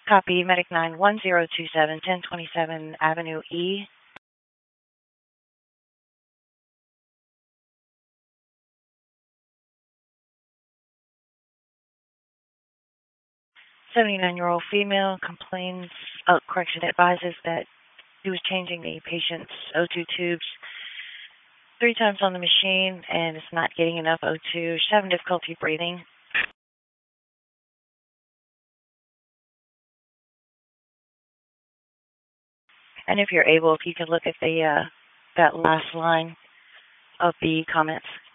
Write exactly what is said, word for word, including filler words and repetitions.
Copy, Medic nine one zero two seven, ten twenty-seven Avenue E. seventy-nine-year-old female complains, oh, correction, advises that he was changing the patient's O two tubes three times on the machine and is not getting enough O two. She's having difficulty breathing. And if you're able, if you could look at the uh, that last line of the comments.